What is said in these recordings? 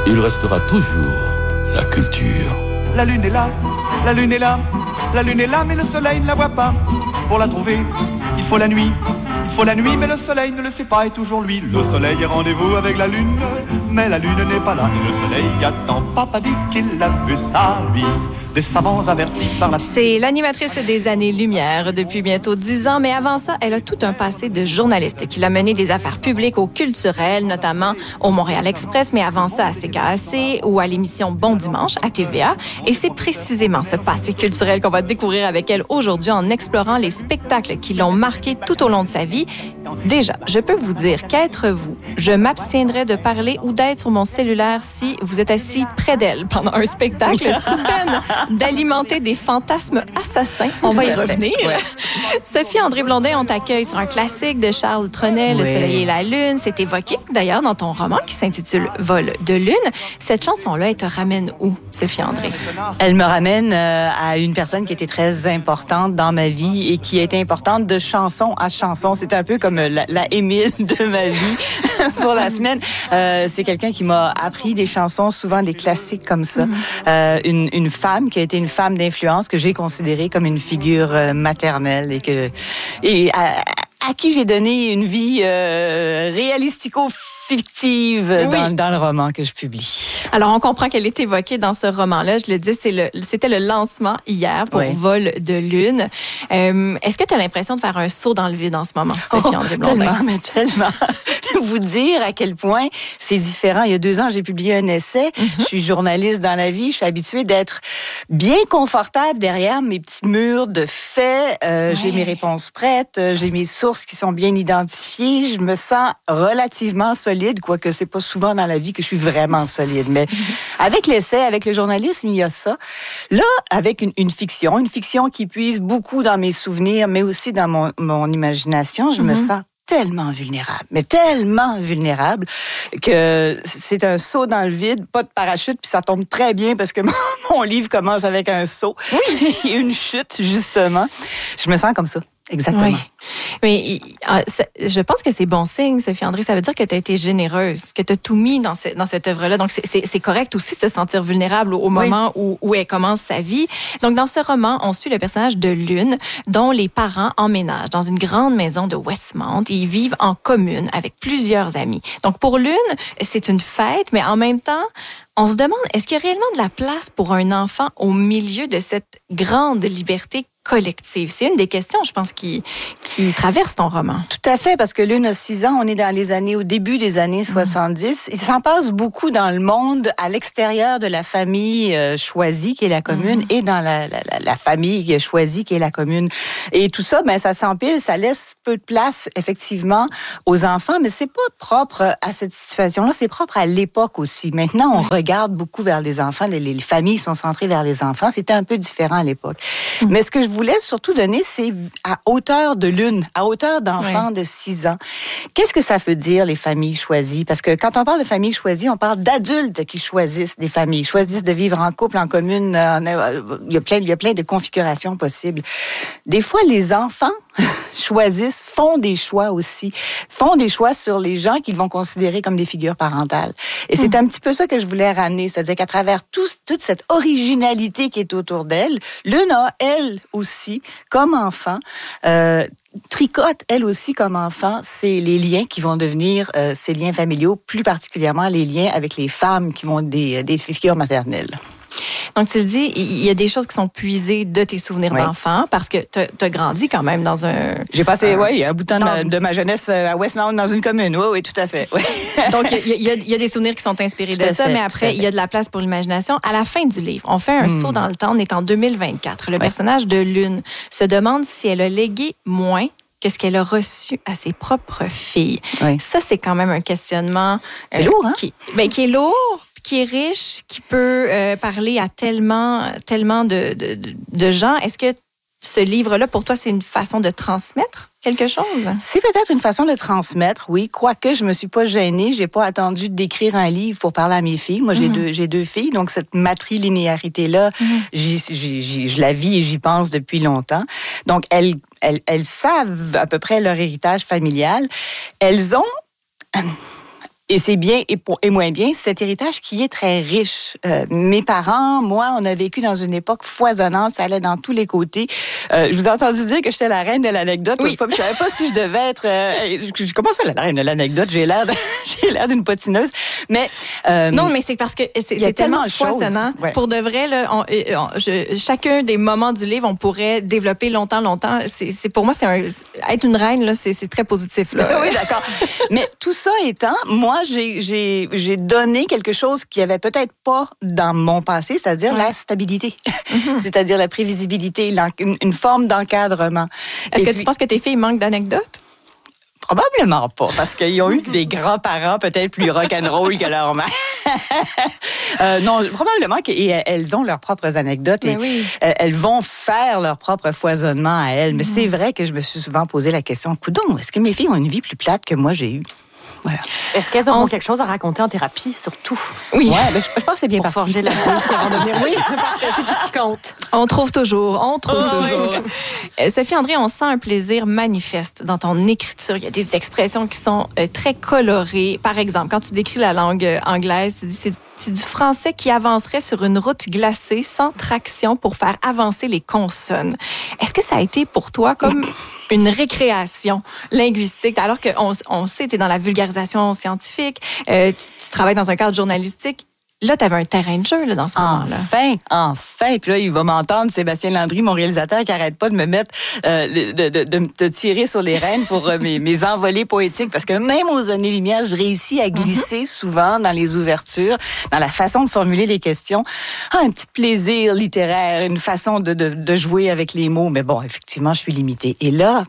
il restera toujours la culture. La lune est là, la lune est là, la lune est là, mais le soleil ne la voit pas. Pour la trouver, il faut la nuit. Il faut la nuit, mais le soleil ne le sait pas, et toujours lui. Le soleil est rendez-vous avec la lune, mais la lune n'est pas là. Et le soleil attend, papa dit qu'il a vu sa vie. Des savants avertis par la... C'est l'animatrice des années-lumière depuis bientôt 10 ans, mais avant ça, elle a tout un passé de journaliste qui l'a mené des affaires publiques au culturel, notamment au Montréal Express, mais avant ça à CKAC ou à l'émission Bon Dimanche à TVA. Et c'est précisément ce passé culturel qu'on va découvrir avec elle aujourd'hui en explorant les spectacles qui l'ont marqué tout au long de sa vie. Déjà, je peux vous dire qu'être vous, je m'abstiendrai de parler ou d'être sur mon cellulaire si vous êtes assis près d'elle pendant un spectacle sous peine d'alimenter des fantasmes assassins. On va y revenir. Ouais. Sophie André Blondin, on t'accueille sur un classique de Charles Trenet, Le Soleil et la Lune. C'est évoqué d'ailleurs dans ton roman qui s'intitule Vol de Lune. Cette chanson-là, elle te ramène où, Sophie André? Elle me ramène à une personne qui était très importante dans ma vie et qui a été importante de chanson à chanson. C'est un peu comme la Émile de ma vie pour la semaine. C'est quelqu'un qui m'a appris des chansons, souvent des classiques comme ça. Une femme qui a été une femme d'influence que j'ai considérée comme une figure maternelle et à qui j'ai donné une vie réalistico-fictive dans le roman que je publie. Alors, on comprend qu'elle est évoquée dans ce roman-là. Je le dis, c'était le lancement hier pour Vol de Lune. Est-ce que tu as l'impression de faire un saut dans le vide en ce moment, Sophie André Blondin? Tellement. Vous dire à quel point c'est différent. Il y a 2 ans, j'ai publié un essai. Je suis journaliste dans la vie. Je suis habituée d'être bien confortable derrière mes petits murs de faits. J'ai mes réponses prêtes. J'ai mes sources qui sont bien identifiées. Je me sens relativement solide, quoique c'est pas souvent dans la vie que je suis vraiment solide. Mais avec l'essai, avec le journalisme, il y a ça. Là, avec une fiction qui puise beaucoup dans mes souvenirs, mais aussi dans mon imagination, je me sens tellement vulnérable que c'est un saut dans le vide, pas de parachute, puis ça tombe très bien parce que mon livre commence avec un saut et une chute, justement. Je me sens comme ça. Exactement. Oui. Mais je pense que c'est bon signe, Sophie André. Ça veut dire que tu as été généreuse, que tu as tout mis dans cette œuvre-là. Donc, c'est correct aussi de se sentir vulnérable au moment où elle commence sa vie. Donc, dans ce roman, on suit le personnage de Lune, dont les parents emménagent dans une grande maison de Westmount et ils vivent en commune avec plusieurs amis. Donc, pour Lune, c'est une fête, mais en même temps, on se demande, est-ce qu'il y a réellement de la place pour un enfant au milieu de cette grande liberté collective? C'est une des questions, je pense, qui traverse ton roman. Tout à fait, parce que Lune a 6 ans, on est au début des années 70. Il s'en passe beaucoup dans le monde, à l'extérieur de la famille choisie, qui est la commune, et dans la famille choisie, qui est la commune. Et tout ça, ça s'empile, ça laisse peu de place, effectivement, aux enfants, mais c'est pas propre à cette situation-là, c'est propre à l'époque aussi. Maintenant, on regarde beaucoup vers les enfants, les familles sont centrées vers les enfants. C'était un peu différent à l'époque. Mais ce que je voulais surtout donner, c'est à hauteur de Lune, à hauteur d'enfants de 6 ans. Qu'est-ce que ça veut dire, les familles choisies? Parce que quand on parle de familles choisies, on parle d'adultes qui choisissent des familles, choisissent de vivre en couple, en commune. Il y a plein de configurations possibles. Des fois, les enfants font des choix aussi, font des choix sur les gens qu'ils vont considérer comme des figures parentales. Et c'est un petit peu ça que je voulais ramener, c'est-à-dire qu'à travers toute cette originalité qui est autour d'elle, Lune a, elle aussi, comme enfant, tricote, elle aussi, comme enfant, c'est les liens qui vont devenir ces liens familiaux, plus particulièrement les liens avec les femmes qui vont des figures maternelles. Donc, tu le dis, il y a des choses qui sont puisées de tes souvenirs d'enfant parce que tu as grandi quand même dans un... J'ai passé, un bout de temps de ma jeunesse à Westmount dans une commune. Oui, tout à fait. Oui. Donc, il y a des souvenirs qui sont inspirés de ça, mais après, il y a de la place pour l'imagination. À la fin du livre, on fait un saut dans le temps. On est en 2024. Le personnage de Lune se demande si elle a légué moins que ce qu'elle a reçu à ses propres filles. Oui. Ça, c'est quand même un questionnement... C'est lourd, hein? Qui est lourd, qui est riche, qui peut parler à tellement de gens. Est-ce que ce livre-là, pour toi, c'est une façon de transmettre quelque chose? C'est peut-être une façon de transmettre, oui. Quoique, je me suis pas gênée. J'ai pas attendu d'écrire un livre pour parler à mes filles. Moi, j'ai deux filles. Donc, cette matrilinéarité-là, je la vis et j'y pense depuis longtemps. Donc, elles savent à peu près leur héritage familial. Elles ont... Et c'est bien et moins bien, cet héritage qui est très riche. Mes parents, moi, on a vécu dans une époque foisonnante, ça allait dans tous les côtés. Je vous ai entendu dire que j'étais la reine de l'anecdote. Oui. Je ne savais pas si je devais être... comment ça, la reine de l'anecdote? J'ai l'air d'une potineuse. Mais, non, mais c'est parce que c'est tellement foisonnant. Ouais. Pour de vrai, là, chacun des moments du livre, on pourrait développer longtemps. Pour moi, être une reine, là, c'est très positif. Là. Oui, d'accord. Mais tout ça étant, moi, j'ai donné quelque chose qu'il n'y avait peut-être pas dans mon passé, c'est-à-dire la stabilité, c'est-à-dire la prévisibilité, une forme d'encadrement. Est-ce que tu penses que tes filles manquent d'anecdotes? Probablement pas, parce qu'ils ont eu des grands-parents peut-être plus rock'n'roll que leur mère. Non, probablement qu'elles ont leurs propres anecdotes et elles vont faire leur propre foisonnement à elles. Mais c'est vrai que je me suis souvent posé la question, coudonc, est-ce que mes filles ont une vie plus plate que moi j'ai eue? Voilà. Est-ce qu'elles auront quelque chose à raconter en thérapie, surtout? Oui. Ouais, ben, je pense que c'est bien pour parti. forger la vie avant de devenir. Oui, c'est tout ce qui compte. On trouve toujours. Sophie André, on sent un plaisir manifeste dans ton écriture. Il y a des expressions qui sont très colorées. Par exemple, quand tu décris la langue anglaise, tu dis c'est du français qui avancerait sur une route glacée sans traction pour faire avancer les consonnes. Est-ce que ça a été pour toi comme une récréation linguistique? Alors qu'on sait, tu es dans la vulgarisation scientifique, tu travailles dans un cadre journalistique. Là, tu avais un terrain de jeu là, dans ce moment-là. Enfin. Puis là, il va m'entendre, Sébastien Landry, mon réalisateur, qui n'arrête pas de me mettre, de tirer sur les rênes pour mes envolées poétiques. Parce que même aux années-lumière, je réussis à glisser souvent dans les ouvertures, dans la façon de formuler les questions. Un petit plaisir littéraire, une façon de jouer avec les mots. Mais bon, effectivement, je suis limitée. Et là,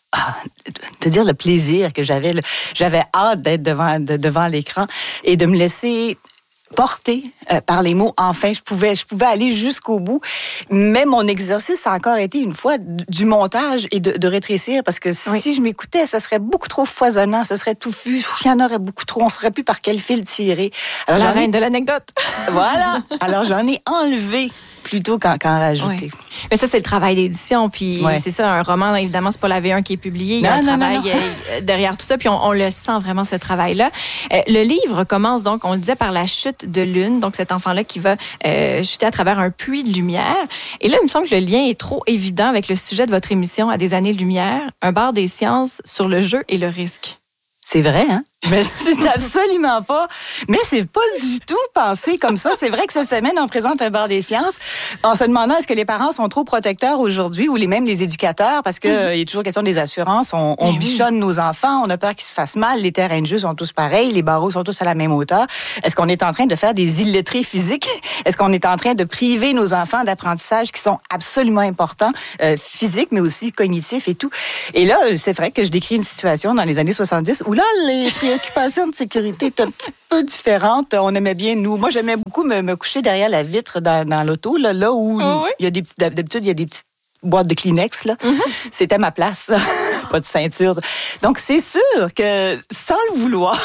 te dire le plaisir que j'avais hâte d'être devant l'écran et de me laisser porté par les mots. Enfin, je pouvais aller jusqu'au bout. Mais mon exercice a encore été une fois du montage et de rétrécir parce que si je m'écoutais, ça serait beaucoup trop foisonnant, ça serait touffu, il y en aurait beaucoup trop, on ne saurait plus par quel fil tirer. Alors, la reine de l'anecdote. Voilà. Alors, j'en ai enlevé plutôt qu'en rajouter. Oui. Mais ça, c'est le travail d'édition. Puis c'est ça, un roman, évidemment, c'est pas la V1 qui est publié. Il y a un travail derrière tout ça. Puis on le sent vraiment, ce travail-là. Le livre commence donc, on le disait, par la chute de Lune. Donc, cet enfant-là qui va chuter à travers un puits de lumière. Et là, il me semble que le lien est trop évident avec le sujet de votre émission à des années-lumière, un bar des sciences sur le jeu et le risque. C'est vrai, hein? Mais c'est absolument pas. Mais c'est pas du tout pensé comme ça. C'est vrai que cette semaine, on présente un bar des sciences en se demandant est-ce que les parents sont trop protecteurs aujourd'hui ou même les éducateurs parce que il y a toujours question des assurances. On bichonne nos enfants, on a peur qu'ils se fassent mal. Les terrains de jeu sont tous pareils, les barreaux sont tous à la même hauteur. Est-ce qu'on est en train de faire des illettrés physiques? Est-ce qu'on est en train de priver nos enfants d'apprentissages qui sont absolument importants, physiques, mais aussi cognitifs et tout? Et là, c'est vrai que je décris une situation dans les années 70 où là, les préoccupations de sécurité étaient un petit peu différentes. On aimait bien, moi, j'aimais beaucoup me coucher derrière la vitre dans l'auto, là où il y a des petites, d'habitude, il y a des petites boîtes de Kleenex, là. C'était ma place. Pas de ceinture. Donc, c'est sûr que, sans le vouloir,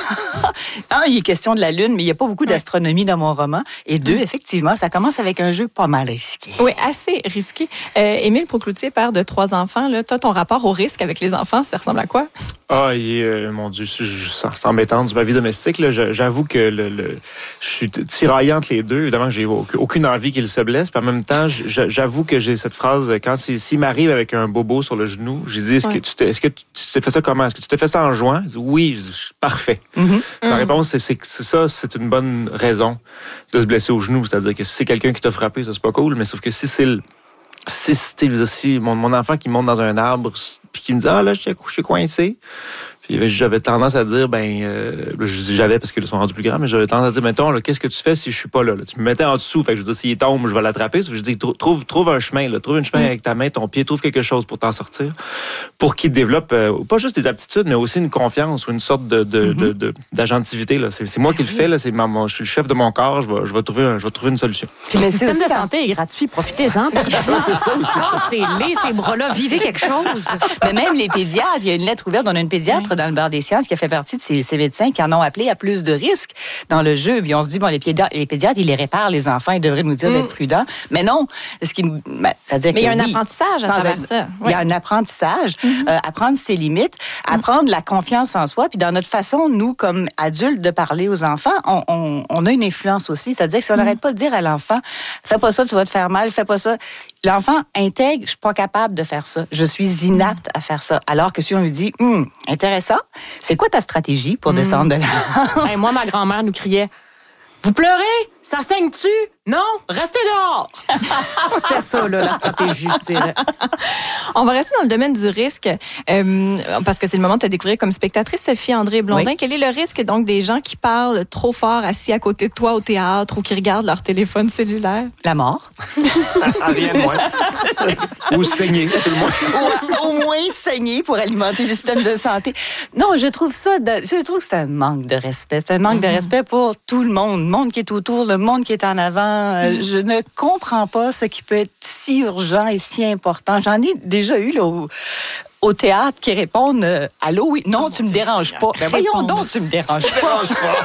il est question de la Lune, mais il n'y a pas beaucoup d'astronomie dans mon roman. Et deux, effectivement, ça commence avec un jeu pas mal risqué. Oui, assez risqué. Émile Procloutier, père de 3 enfants, là, toi, ton rapport au risque avec les enfants, ça ressemble à quoi? Mon Dieu, c'est embêtant de ma vie domestique. Là, j'avoue que je suis tiraillé entre les deux. Évidemment, j'ai aucune envie qu'il se blesse. Puis en même temps, j'avoue que j'ai cette phrase, quand s'il m'arrive avec un bobo sur le genou, j'ai dit, est-ce que tu t'es fait ça comment? Est-ce que tu t'es fait ça en jouant? Je dis, oui, je dis, parfait. La réponse, c'est ça, c'est une bonne raison de se blesser au genou. C'est-à-dire que si c'est quelqu'un qui t'a frappé, ça, c'est pas cool. Mais sauf que si mon enfant qui monte dans un arbre puis qui me dit là je suis coincé, puis j'avais tendance à dire je dis j'avais parce qu'ils sont rendus plus grands, mais j'avais tendance à dire mettons là, qu'est-ce que tu fais si je suis pas là? Tu me mettais en dessous, fait que je dis s'il tombe je vais l'attraper. Je dis trouve un chemin là, trouve un chemin avec ta main, ton pied, trouve quelque chose pour t'en sortir, pour qu'il développe pas juste des aptitudes mais aussi une confiance ou une sorte d'agentivité là. C'est moi qui le fais là, je suis le chef de mon corps, je vais trouver une solution. Puis le système de santé est gratuit, profitez-en. C'est ça aussi. Cassez-les ces bras-là, vivez quelque chose. Mais même les pédiatres, il y a une lettre ouverte, on a une pédiatre dans le bar des sciences qui a fait partie de ces médecins qui en ont appelé à plus de risques dans le jeu. Puis on se dit, bon, les pédiatres, ils les réparent, les enfants, ils devraient nous dire d'être prudents. Mais non. C'est-à-dire mais il y a un apprentissage à travers ça. Il y a un apprentissage, apprendre ses limites, apprendre la confiance en soi. Puis dans notre façon, nous, comme adultes, de parler aux enfants, on a une influence aussi. C'est-à-dire que si on n'arrête pas de dire à l'enfant, fais pas ça, tu vas te faire mal, fais pas ça. L'enfant intègre, je suis pas capable de faire ça. Je suis inapte à faire ça. Alors que si on lui dit, intéressant, c'est quoi ta stratégie pour descendre de là? Hey, moi, ma grand-mère nous criait, vous pleurez? Ça saigne-tu? Non? Restez dehors! C'était ça, là, la stratégie, je dirais. On va rester dans le domaine du risque, parce que c'est le moment de te découvrir comme spectatrice, Sophie-André Blondin. Oui. Quel est le risque, donc, des gens qui parlent trop fort assis à côté de toi au théâtre ou qui regardent leur téléphone cellulaire? La mort. Rien de moins. Ou saigner, tout le monde. Ou au moins saigner pour alimenter le système de santé. Non, je trouve que c'est un manque de respect. C'est un manque de respect pour tout le monde qui est autour, le monde qui est en avant. Je ne comprends pas ce qui peut être si urgent et si important. J'en ai déjà eu là, au théâtre qui répondent allô, oui, non, tu me déranges pas. Ben voyons donc, tu me déranges pas.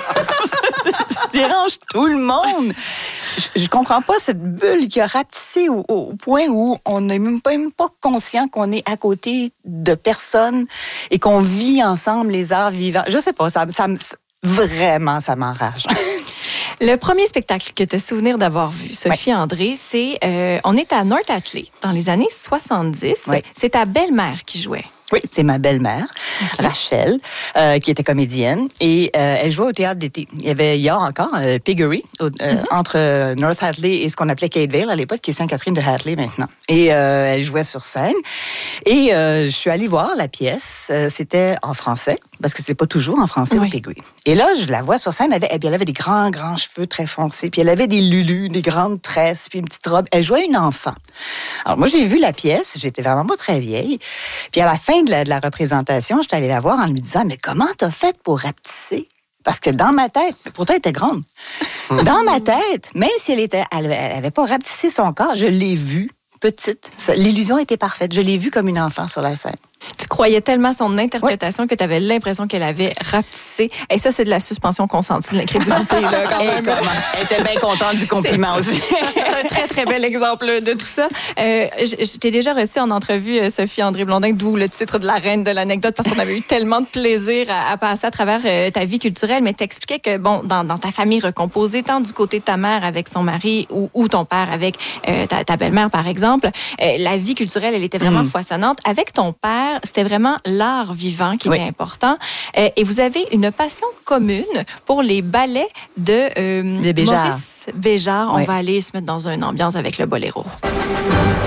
Tu déranges tout le monde. Je comprends pas cette bulle qui a rapetissé au point où on n'est même pas conscient qu'on est à côté de personnes et qu'on vit ensemble les arts vivants. Je sais pas, vraiment, ça m'enrage. Le premier spectacle que tu as souvenir d'avoir vu, Sophie-André, c'est on est à North Atlee, dans les années 70. Oui. C'est ta belle-mère qui jouait. Oui, c'est ma belle-mère, Rachel, qui était comédienne. Et elle jouait au théâtre d'été. Il y a encore Piggery, entre North Atlee et ce qu'on appelait Catevale à l'époque, qui est Sainte-Catherine de Hatley maintenant. Et elle jouait sur scène. Et je suis allée voir la pièce. C'était en français, parce que c'était pas toujours en français au Piggery. Et là, je la vois sur scène. Elle avait des grands cheveux très foncés. Puis elle avait des lulus, des grandes tresses, puis une petite robe. Elle jouait une enfant. Alors moi, j'ai vu la pièce. J'étais vraiment pas très vieille. Puis à la fin de la représentation, j'étais allée la voir en lui disant, mais comment t'as fait pour rapetisser? Parce que dans ma tête, pourtant elle était grande, dans ma tête, même si elle avait pas rapetissé son corps, je l'ai vue petite. L'illusion était parfaite. Je l'ai vue comme une enfant sur la scène. Tu croyais tellement son interprétation que tu avais l'impression qu'elle avait rapetissé. Et ça, c'est de la suspension consentie, de l'incrédulité, là, quand même. Elle était bien contente du compliment aussi. C'est un très, très bel exemple de tout ça. Je t'ai déjà reçu en entrevue, Sophie-André Blondin, d'où le titre de la reine de l'anecdote, parce qu'on avait eu tellement de plaisir à passer à travers ta vie culturelle. Mais t'expliquais que, bon, dans ta famille recomposée, tant du côté de ta mère avec son mari ou ton père avec ta belle-mère, par exemple, la vie culturelle, elle était vraiment foisonnante. Avec ton père, c'était vraiment l'art vivant qui était important. Et vous avez une passion commune pour les ballets de Maurice Béjart. On va aller se mettre dans une ambiance avec le boléro.